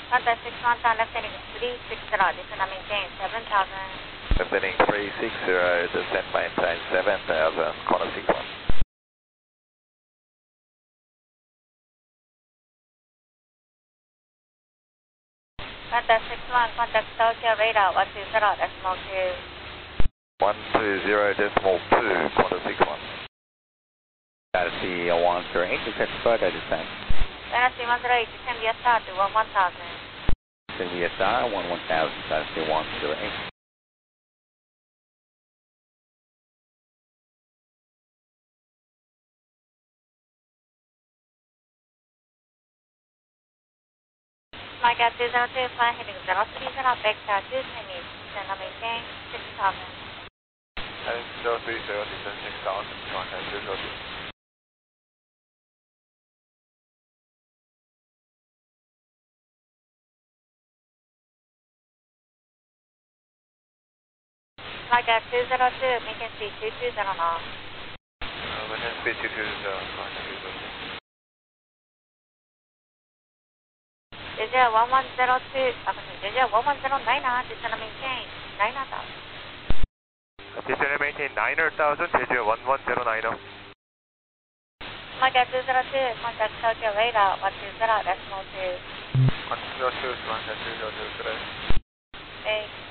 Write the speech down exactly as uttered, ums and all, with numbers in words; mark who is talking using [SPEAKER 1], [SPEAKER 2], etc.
[SPEAKER 1] Contact six one, turn left heading three six zero, descend and maintain seven thousand.
[SPEAKER 2] Left heading three six zero, descend maintain seven thousand, corner six one.
[SPEAKER 1] Contact six one, contact Tokyo radar one two zero decimal two.
[SPEAKER 2] one two zero decimal two, quarter six one.
[SPEAKER 3] Galaxy one zero eight, descend further descent.
[SPEAKER 1] Galaxy one zero eight, descend V S R to one one thousand.
[SPEAKER 3] Descend V S R one one thousand, Galaxy one zero eight.
[SPEAKER 1] Flight at two zero two, flight heading zero three zero, back to two Chinese, descend and maintain six thousand.
[SPEAKER 2] Heading zero three zero, descend six thousand, contact two zero two.
[SPEAKER 1] Flight at two zero two, maintain speed two two zero knots.
[SPEAKER 2] Uh, maintain speed two two zero, contact two zero two.
[SPEAKER 1] J J one one zero two, uh, J J one one zero nine, descend and maintain nine thousand.
[SPEAKER 2] Descend and maintain nine thousand, J J one one zero nine.
[SPEAKER 1] Flight at two zero two, contact Tokyo radar one two zero decimal two.
[SPEAKER 2] one two zero two, contact two zero two, today.
[SPEAKER 1] Thanks.